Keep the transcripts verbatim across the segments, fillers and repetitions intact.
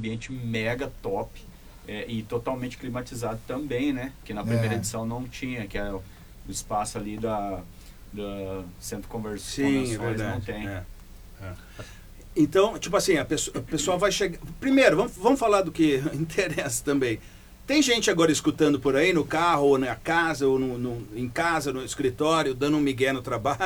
ambiente mega top é, e totalmente climatizado também, né? Que na primeira É. edição não tinha, que era o espaço ali da, da Centro Convers- Sim, é Convenções, verdade. não tem. É, é. Então, tipo assim, a pessoa, o pessoal vai chegar... Primeiro, vamos, vamos falar do que interessa também. Tem gente agora escutando por aí, no carro, ou na casa, ou no, no, em casa, no escritório, dando um migué no trabalho,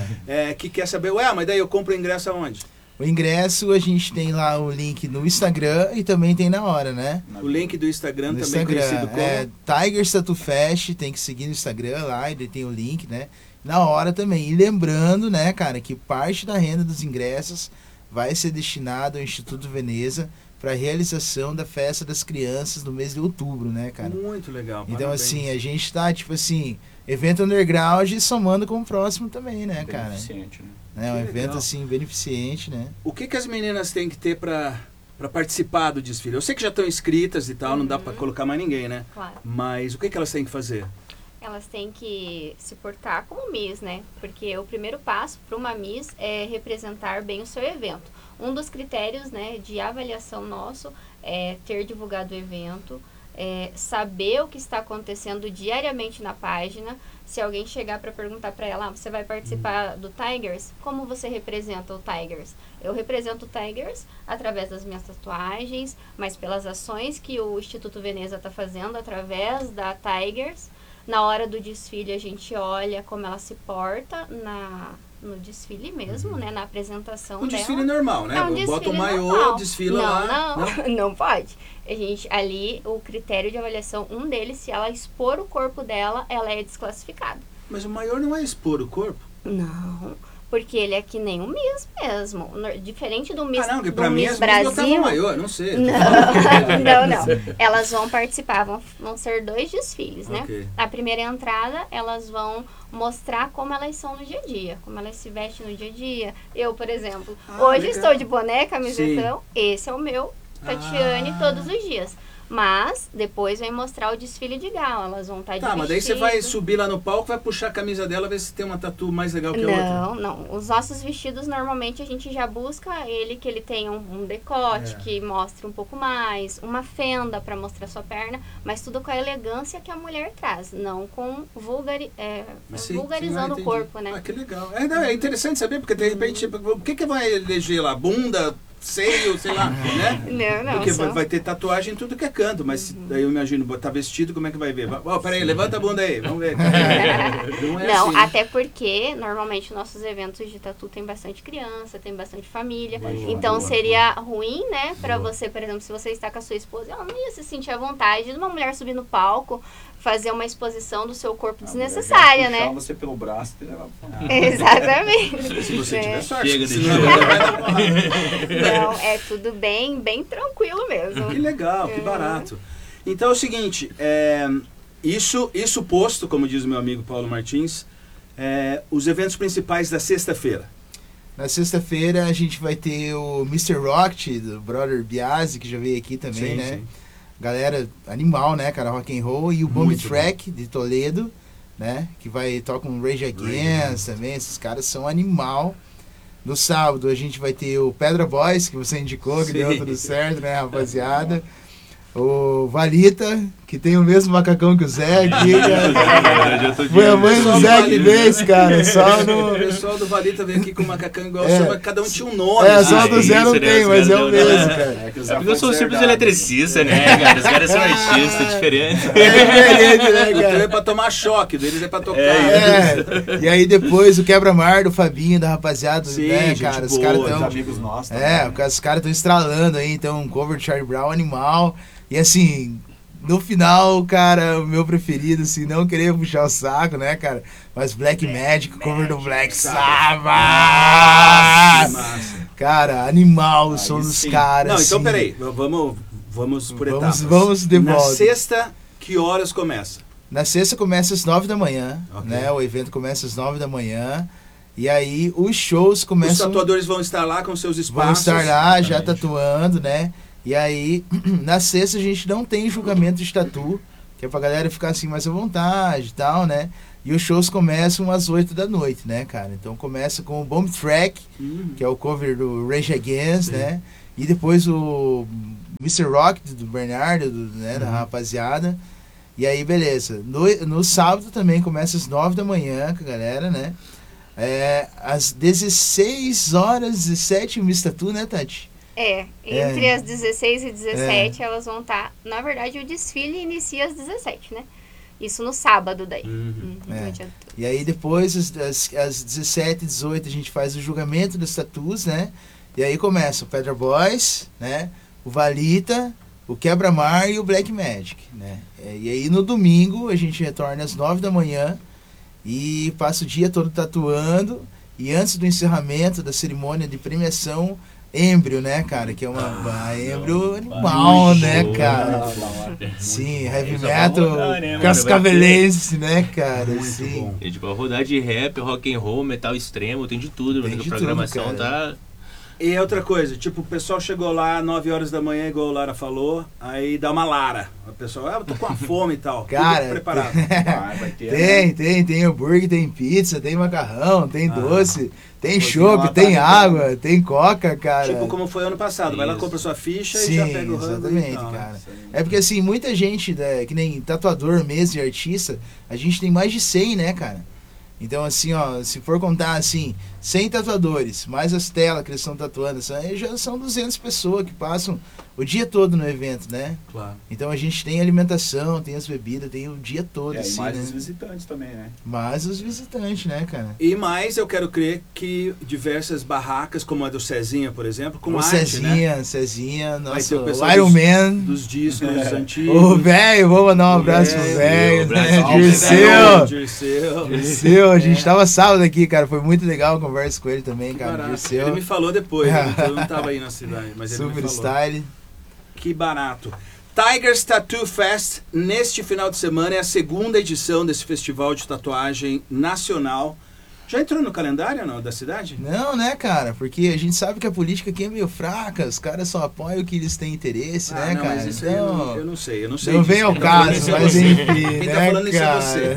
é, que quer saber, ué, mas daí eu compro o ingresso aonde? O ingresso, a gente tem lá o link no Instagram e também tem na hora, né? O link do Instagram No também Instagram, conhecido como... é Tigers Tattoo Fest, tem que seguir no Instagram lá, e tem o link, né? Na hora também. E lembrando, né, cara, que parte da renda dos ingressos vai ser destinado ao Instituto Veneza para a realização da Festa das Crianças no mês de outubro, né, cara? Muito legal. Então, parabéns. assim, a gente tá, tipo assim, evento underground e somando com o próximo também, né, cara? Beneficente, né? É um Que evento, legal. assim, beneficente, né? O que, que as meninas têm que ter para para participar do desfile? Eu sei que já estão inscritas e tal, não dá para colocar mais ninguém, né? Claro. Mas o que, que elas têm que fazer? Elas têm que se portar como Miss, né? Porque o primeiro passo para uma Miss é representar bem o seu evento. Um dos critérios, né, de avaliação nosso é ter divulgado o evento, é saber o que está acontecendo diariamente na página. Se alguém chegar para perguntar para ela, ah, você vai participar do Tigers? Como você representa o Tigers? Eu represento o Tigers através das minhas tatuagens, mas pelas ações que o Instituto Veneza está fazendo através da Tigers. Na hora do desfile, a gente olha como ela se porta na, no desfile mesmo, né? Na apresentação Um dela. desfile normal, né? É um Bota o desfile maiô, normal. desfila não, lá. Não, não, pode. A gente, ali, o critério de avaliação, um deles, se ela expor o corpo dela, ela é desclassificada. Mas o maior não é expor o corpo? Não, porque ele é que nem o Miss mesmo. No- Diferente do Miss, Ah, não, que do pra mim Miss as minhas botavam Brasil. maior, não sei. Não, não, não. Elas vão participar, vão, vão ser dois desfiles, né? Ok. A primeira entrada, elas vão mostrar como elas são no dia a dia, como elas se vestem no dia a dia. Eu, por exemplo, Ah, hoje legal. estou de boné, camisetão, esse é o meu Tatiane Ah. todos os dias. Mas depois vem mostrar o desfile de gala, elas vão estar de Tá, mas daí você vestido. vai subir lá no palco, vai puxar a camisa dela, ver se tem uma tatu mais legal que a outra. Não, não. Os nossos vestidos, normalmente, a gente já busca ele que ele tenha um, um decote, É. que mostre um pouco mais, uma fenda para mostrar sua perna, mas tudo com a elegância que a mulher traz, não com vulgari, é, Sim, vulgarizando sim, ah, o entendi. corpo, né? Ah, que legal. É, não, é interessante saber, porque de repente, o que, que vai eleger lá? Bunda, seio, sei lá, né? Não, não. Porque só- vai, vai ter tatuagem em tudo que é canto, mas se- daí eu imagino, botar vestido, como é que vai ver? Ó, peraí, levanta a bunda aí, vamos ver. Não é Não, assim, né? até porque normalmente nossos eventos de tatu tem bastante criança, tem bastante família. Boa, então boa, seria ruim, né, pra Boa. você, por exemplo, se você está com a sua esposa, ela não ia se sentir à vontade de uma mulher subir no palco, fazer uma exposição do seu corpo A mulher desnecessária, vai puxar né? você pelo braço e levar pra lá. Exatamente. Se você É. tiver sorte. Chega de senão jogo. ela vai dar porrada. Não, é tudo bem, bem tranquilo mesmo. Que legal, que É. barato. Então é o seguinte, é, isso, isso posto, como diz o meu amigo Paulo Martins, é, os eventos principais da sexta-feira. Na sexta-feira a gente vai ter o mister Rocket, do Brother Biasi, que já veio aqui também, Sim, né? sim. Galera animal, né, cara? Rock and roll. E o Bomb Muito Track, de Toledo, né? Que vai tocar um Rage Against também. Esses caras são animal. No sábado a gente vai ter o Pedra Boys, que você indicou, que Sim. deu tudo certo, né, rapaziada? O Valita, que tem o mesmo macacão que o Zé aqui, cara. Eu já tô de Foi a mãe Pessoal do do Zé que Valita. fez, cara. Só O no... pessoal do Valita veio aqui com o macacão igual É. o seu, mas cada um tinha um nome. É, assim. só do Zé não isso, né? tem, Os mas é caras o não- mesmo, cara. É que os É porque eu sou um avós simples herdaram. eletricista, né, cara? Os caras são artistas diferentes. É diferente, né, O teu cara? é pra tomar choque, o deles é pra tocar. É, e aí depois o quebra-mar do Fabinho, da rapaziada, Sim, né, gente cara? Os boa, caras Os tão. amigos nossos É, também, né? os caras estão estralando aí, então um cover de Charlie Brown animal. E assim, no final, cara, o meu preferido, assim, não querer puxar o saco, né, cara? Mas Black Magic, cover do Black Nossa, Sabbath! massa. Cara, animal o Aí som dos sim. caras. Não, então assim. peraí, vamos, vamos por Vamos- etapas. vamos de Na volta. sexta, que horas começa? Na sexta começa às nove da manhã, Ok. né? O evento começa às nove da manhã. E aí os shows Os começam... tatuadores vão estar lá com seus espaços. Vão estar lá já exatamente. tatuando, né? E aí, na sexta a gente não tem julgamento de tatu, que é pra galera ficar assim mais à vontade e tal, né? E os shows começam às oito da noite, né, cara? Então começa com o Bomb Track, Hum. que é o cover do Rage Against, Sim. né? E depois o mister Rock do Bernardo, do, né, Uhum. da rapaziada. E aí, beleza. No, no sábado também começa às nove da manhã com a galera, né? É, às dezesseis horas e dezessete, Miss Tatu, né, Tati? É, entre É. as dezesseis e dezessete elas vão estar. Na verdade, o desfile inicia às dezessete, né? Isso no sábado daí. Uhum. Uhum, É. no dia todo. E aí depois, às, às, às dezessete, dezoito, a gente faz o julgamento dos tatus, né? E aí começa o Pedra Boys, né? O Valita, o Quebra-Mar e o Black Magic, né? É, e aí no domingo a gente retorna às nove da manhã e passa o dia todo tatuando. E antes do encerramento da cerimônia de premiação, Embrio, né, cara? Que é uma, uma Embrio animal, né, cara? Sim, heavy Isso metal vai rodar, né, mano? cascavelense, né, cara? Muito Sim. bom. É, tipo, a rodar de rap, rock and roll, metal extremo, tem de tudo, Tem mano. de A programação tudo, tá. E outra coisa, tipo, o pessoal chegou lá nove horas da manhã, igual o Lara falou, aí dá uma lara. O pessoal, ah, eu tô com a fome e tal. Cara, Tudo preparado. Vai, vai ter, Tem, né? tem, tem hambúrguer, tem pizza, tem macarrão, tem Ah. doce, tem Cozinha chopp, lá, tem tá, água, tem coca, cara. Tipo como foi ano passado. Vai lá, Isso. compra sua ficha Sim, e já pega o rango exatamente, e tal, né? cara. Isso aí. É porque assim, muita gente, né, que nem tatuador mesmo e artista, a gente tem mais de cem, né, cara? Então assim, ó, se for contar assim, cem tatuadores, mais as telas que eles estão tatuando, são- aí já são duzentas pessoas que passam o dia todo no evento, né? Claro. Então a gente tem alimentação, tem as bebidas, tem o dia todo, É, e assim, mais né? os visitantes também, né? Mas os visitantes, né, cara? E mais, eu quero crer que diversas barracas, como a do Cezinha, por exemplo, com o arte, Cezinha, né? Cezinha, Vai nossa, ter o o pessoal Iron dos- Man, Dos discos antigos. o velho, vamos mandar um O abraço pro velho, velho, o né? abraço ao Dirceu, Dirceu. Dirceu, a gente É. tava sábado aqui, cara, foi muito legal a conversa com ele também, Que cara, barato. Dirceu, Ele me falou depois, né? Eu não tava aí na cidade, mas ele super me falou. style. Que barato. Tigers Tattoo Fest, neste final de semana, é a segunda edição desse festival de tatuagem nacional. Já entrou no calendário não, da cidade? Não, né, cara, porque a gente sabe que a política aqui é meio fraca, os caras só apoiam o que eles têm interesse, Ah, né, não, cara, mas isso aí eu então... não, eu não sei, eu não sei. Não disso. vem ao Quem tá falando caso, isso é mas você. enfim, Quem né, tá falando isso é cara? você.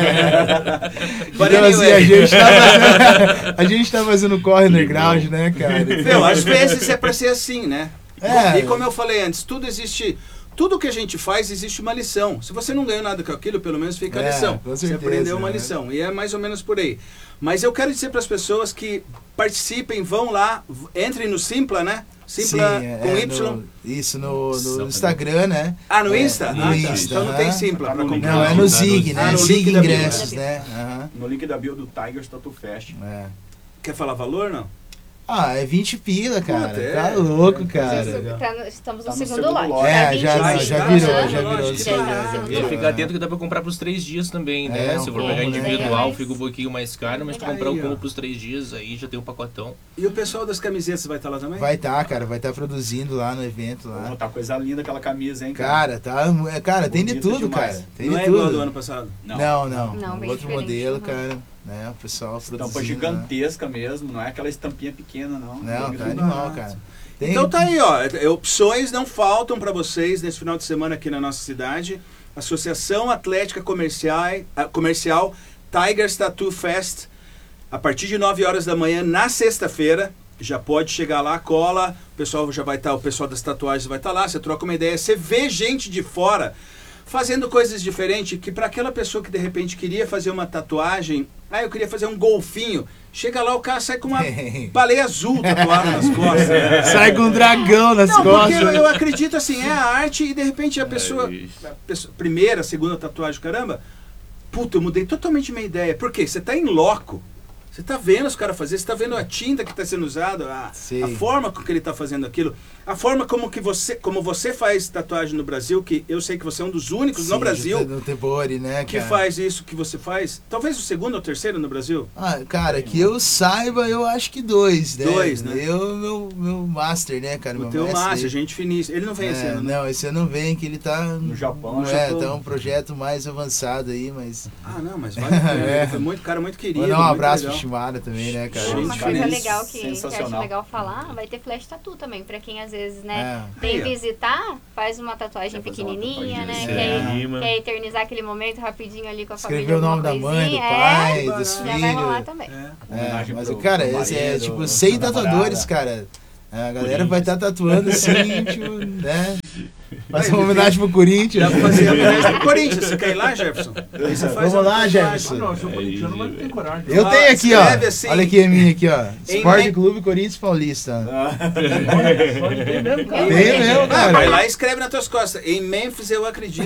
Então, But assim, anyway. a gente tá fazendo, a gente tá fazendo corre underground, né, cara? Meu, às vezes é pra ser assim, né? É. E como eu falei antes, tudo existe... Tudo que a gente faz, existe uma lição. Se você não ganhou nada com aquilo, pelo menos fica a É, lição. com Você certeza, aprendeu uma né? lição. E é mais ou menos por aí. Mas eu quero dizer para as pessoas que participem, vão lá, v- entrem no Simpla, né? Simpla Sim, é, com é, Y. no- isso, no, Só no pra- Instagram, né? Ah, no É, Insta? no ah, tá. Insta, Então não tem aham. Simpla Tá para no link. comprar. Não, é Não, no tá Zig, no- né? Ah, no Zig link da bio. Ingressos, né? Aham, No link da bio do Tigers Tattoo Fest. é. Quer falar valor, não? Ah, é vinte pila, cara. Puta, é. tá louco, É, cara. legal. Tá no- estamos Tá no no segundo segundo lote. lote. É, Tá já, vinte não, e já cinco, virou, né? já virou, Já isso tá aí, no já segundo E virou. fica atento que dá pra comprar pros três dias também, né? É, Se um for pegar combo, né, individual, cara? fica um pouquinho mais caro, mas tu Aí, comprar o ó. combo pros três dias, aí já tem um pacotão. E o pessoal das camisetas vai estar lá também? Vai tá, cara, vai estar produzindo lá no evento Vou lá. botar coisa linda aquela camisa, hein, cara? Cara, tá, é, cara, tem de Bonita tudo, demais. cara. Tem Não de é tudo. igual do ano passado? Não, não. Não, Um bem outro diferente, modelo, uhum. cara. Né, o pessoal Estampa produzindo. lá. gigantesca mesmo, não é aquela estampinha pequena, não. Não, Bem tá grande. animal, cara. Tem- Então tá aí, ó. é, Opções não faltam para vocês nesse final de semana aqui na nossa cidade. Associação Atlética Comercial, ah, Comercial Tigers Tattoo Fest, a partir de nove horas da manhã, na sexta-feira. Já pode chegar lá, cola. O pessoal já vai estar, o pessoal das tatuagens vai estar lá. Você troca uma ideia, você vê gente de fora fazendo coisas diferentes, que para aquela pessoa que de repente queria fazer uma tatuagem, ah, eu queria fazer um golfinho. Chega lá, o cara sai com uma baleia azul tatuada nas costas. Sai com um dragão nas Não, porque costas. eu, eu acredito assim, é a arte e de repente a pessoa, bicho. a pessoa- primeira, segunda tatuagem, caramba, puta, eu mudei totalmente minha ideia. Por quê? Você tá em loco. Você tá vendo os caras fazer, você tá vendo a tinta que está sendo usada, a, Sim. a forma com que ele está fazendo aquilo, a forma como que você, como você faz tatuagem no Brasil, que eu sei que você é um dos únicos no Sim, Brasil No Tebori, né, que cara? faz isso que você faz. Talvez o segundo ou terceiro no Brasil. Ah, cara, que eu saiba, eu acho que dois, né? Dois, né? Eu, meu, meu master, né, cara? O meu teu mestre Márcio, aí. gente finíssima. Ele não vem É, esse ano, né? Não, esse ano não vem, que ele tá No Japão, Não é, Japão. tá um projeto mais avançado aí, mas. Ah, não, mas vale a pena. É. Ele foi muito, cara muito querido. Mandar um muito abraço pro legal. Shimada também, né, cara? Sim, Uma cara, coisa isso legal que, que eu acho sensacional. legal falar, vai ter flash tattoo também, pra quem às vezes, né, É. tem Aí, ó. visitar, faz uma tatuagem Quer fazer uma pequenininha, né, tatuagem, quer, anima. quer eternizar aquele momento rapidinho ali com a Escrever família. o nome da alguma mãe, do coisinha, pai, é, dos já vai rolar filhos. também. É. É, Homenagem mas, pro- cara, pro esse é marido, tipo cem pra tatuadores, namorada. cara. A galera vai estar tatuando assim, tipo, né? Fazer uma Aí, homenagem pro Corinthians. Dá pra fazer a homenagem pro Corinthians. Você quer ir lá, Jefferson? Aí você faz Vamos a lá, tatuagem. Jefferson. Ah, não, eu sou corintiano, mas não tenho coragem. Eu Ah, tenho aqui, ó. escreve assim. Olha aqui a minha aqui, ó. Em Esporte me- Clube Corinthians Paulista. Pode ter mesmo, cara. Tem mesmo, Ah, cara. vai lá e escreve nas tuas costas. Em Memphis eu acredito.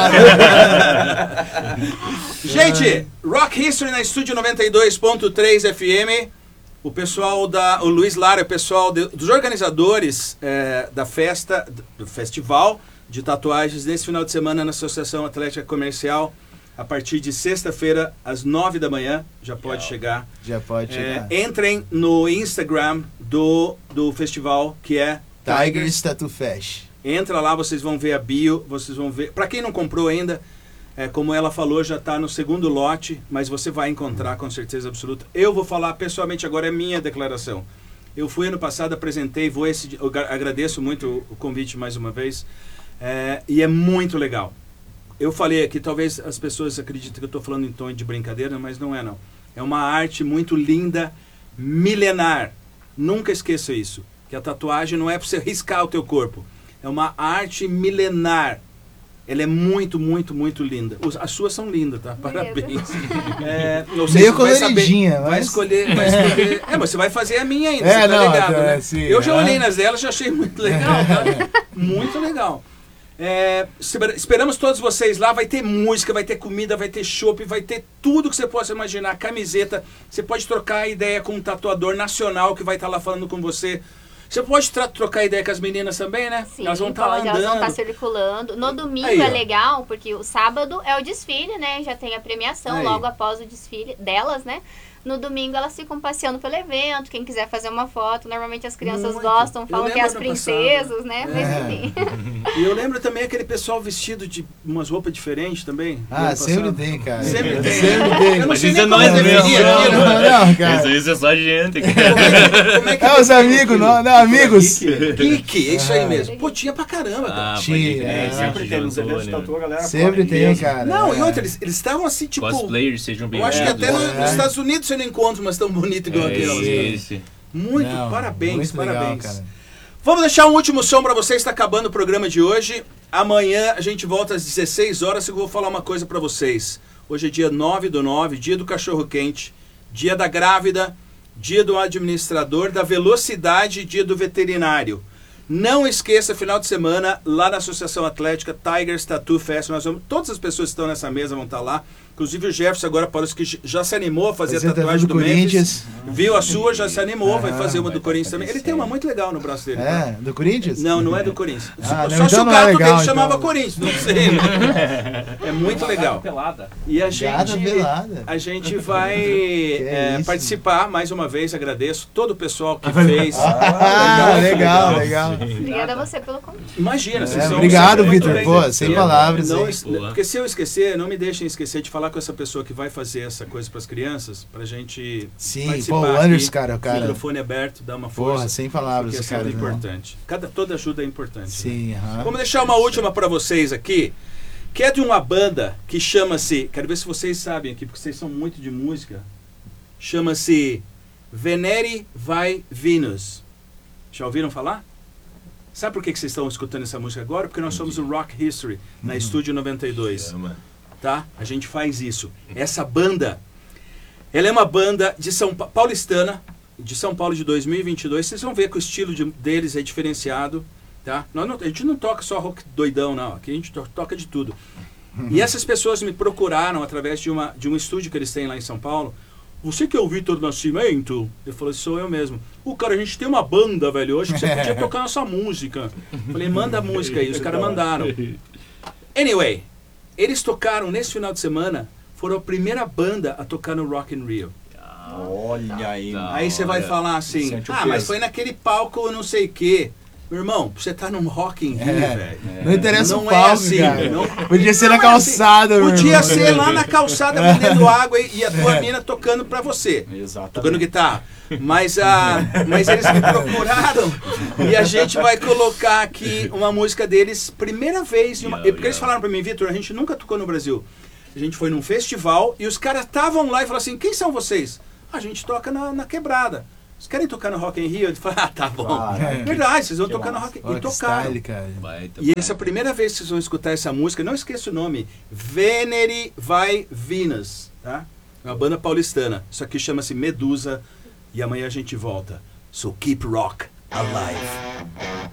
Gente, Rock History na Estúdio noventa e dois ponto três F M. O pessoal da... O Luiz Lara, o pessoal de- dos organizadores é, da festa, do festival de tatuagens nesse final de semana na Associação Atlética Comercial. A partir de sexta-feira, às nove da manhã. Já pode Legal. chegar. Já pode É, chegar. entrem no Instagram do, do festival, que é Tigers Tattoo Fest. Entra lá, vocês vão ver a bio, vocês vão ver. Para quem não comprou ainda, é, como ela falou, já está no segundo lote, mas você vai encontrar com certeza absoluta. Eu vou falar pessoalmente agora, é minha declaração. Eu fui ano passado, apresentei, vou esse, eu gra- agradeço muito o, o convite mais uma vez, é, e é muito legal. Eu falei aqui, talvez as pessoas acreditem que eu estou falando em tom de brincadeira, mas não é não. É uma arte muito linda, milenar. Nunca esqueça isso, que a tatuagem não é para você riscar o teu corpo. É uma arte milenar. Ela é muito, muito, muito linda. Os- As suas são lindas, tá? Parabéns. É, não sei Meio se vai saber- coloridinha, Vai mas- escolher, vai escolher. É, mas você vai fazer a minha ainda, É, você tá não, ligado, tá, né? sim, Eu já é. olhei nas delas, já achei muito legal, tá? Muito legal. É, esper- esperamos todos vocês lá. Vai ter música, vai ter comida, vai ter chopp, vai ter tudo que você possa imaginar. Camiseta. Você pode trocar ideia com um tatuador nacional que vai estar lá falando com você. Você pode tra- trocar ideia com as meninas também, né? Sim, elas vão estar lá pode, elas vão andando. estar circulando. No domingo Aí, é ó. legal, porque o sábado é o desfile, né? Já tem a premiação Aí. logo após o desfile delas, né? No domingo elas ficam passeando pelo evento, quem quiser fazer uma foto. Normalmente as crianças Muito. gostam, Eu falam que é lembro as ano princesas, né? Mas É. enfim. E eu lembro também aquele pessoal vestido de umas roupas diferentes também. do Ah, ano sempre passado. tem, cara. Sempre tem. Sempre tem. Eu não Mas sei isso nem é como nós definir mesmo. aquilo. Não, não, cara. Isso, isso é só gente, cara. Como é que, como é que É os amigos, não, não, amigos. Geek, é isso aí Ah. mesmo. Pô, tinha pra caramba, cara. Ah, Tinha, pode crer, é, gente Sempre tem nos juntou, eventos de né? tatu, a galera Sempre corre tem, mesmo. cara. Não, é. e outra, eles eles estavam assim, tipo... Cosplayers sejam Eu acho que bem-vindos. até no- É. nos Estados Unidos você não encontra umas tão bonitas igual É aquelas. cara. isso. Muito, Não, parabéns, muito legal, parabéns. cara. Vamos deixar um último som pra vocês, está acabando o programa de hoje. Amanhã a gente volta às dezesseis horas e eu vou falar uma coisa pra vocês. Hoje é dia nove do nove, dia do cachorro quente, dia da grávida, dia do administrador, da velocidade e dia do veterinário. Não esqueça, final de semana, lá na Associação Atlética, Tigers Tattoo Fest. Nós vamos, todas as pessoas que estão nessa mesa vão estar lá. Inclusive o Jefferson agora parece que já se animou a fazer Fazer a tatuagem tatu do do Memphis. Corinthians. Viu a sua, já se animou, vai Ah, fazer uma vai do Corinthians tá também. Ele tem uma muito legal no braço dele. tá? É, do Corinthians? Não, não é do Corinthians. Ah, Só não, se então o não é gato legal, dele chamava então. Corinthians, não sei. né? É muito legal. Pelada. E a Gada gente, velada. a gente vai é é, isso? participar, mais uma vez, agradeço todo o pessoal que fez. Ah, legal, legal. Obrigada a você pelo convite. Imagina, vocês É, são obrigado, sempre muito Vitor. bem- Pô, sem palavras, Não hein? es- Boa. porque se eu esquecer, não me deixem esquecer de falar com essa pessoa que vai fazer essa coisa para as crianças, pra gente Sim, participar pô, o Anderson, aqui, cara, o cara. microfone aberto, dá uma força. Porra, sem palavras, porque é esse cara. sempre não. importante. Cada, toda ajuda é importante. né? Sim, aham. Vamos deixar uma última para vocês aqui, que é de uma banda que chama-se, quero ver se vocês sabem aqui, porque vocês são muito de música, chama-se Venere vai Venus. Já ouviram falar? Sabe por que que vocês estão escutando essa música agora? Porque nós somos o Rock History, na Estúdio noventa e dois. Chama. Tá? A gente faz isso. Essa banda, ela é uma banda de São Pa- paulistana, de São Paulo de dois mil e vinte e dois. Vocês vão ver que o estilo de- deles é diferenciado, tá? Nós não- a gente não toca só rock doidão, não. Aqui a gente to- toca de tudo. E essas pessoas me procuraram através de, uma, de um estúdio que eles têm lá em São Paulo. Você que é o Vitor Nascimento? Eu falei, sou eu mesmo. O cara, a gente tem uma banda, velho, hoje que você podia tocar nossa música. Falei, manda a música aí. Os caras mandaram. Anyway, eles tocaram nesse final de semana, foram a primeira banda a tocar no Rock in Rio. Olha aí. Tá. mano. Aí você vai olha, falar assim, sente o ah, peso. mas foi naquele palco não sei o quê. Meu irmão, você tá num Rock in Rio, É. velho. Não interessa Não o é palco, assim, cara. não- Podia ser não na é assim. calçada, meu Podia irmão. ser lá na calçada vendendo água e, e a tua mina tocando pra você. Tocando Exatamente. guitarra. Mas, a, mas eles me procuraram e a gente vai colocar aqui uma música deles, primeira vez. Em uma, Yeah, porque eles yeah. falaram pra mim, Vitor, a gente nunca tocou no Brasil. A gente foi num festival e os caras estavam lá e falaram assim, quem são vocês? A gente toca na, na quebrada. vocês querem tocar no Rock in Rio? Ele fala, ah, tá bom. Claro. É. Verdade, vocês vão Que tocar no massa. Rock in Olha Rio. E que tocaram. style, cara. Baita, E essa é a primeira vez que vocês vão escutar essa música, não esqueça o nome, Venere vai Venus, tá? É uma banda paulistana. Isso aqui chama-se Medusa e amanhã a gente volta. So keep rock alive.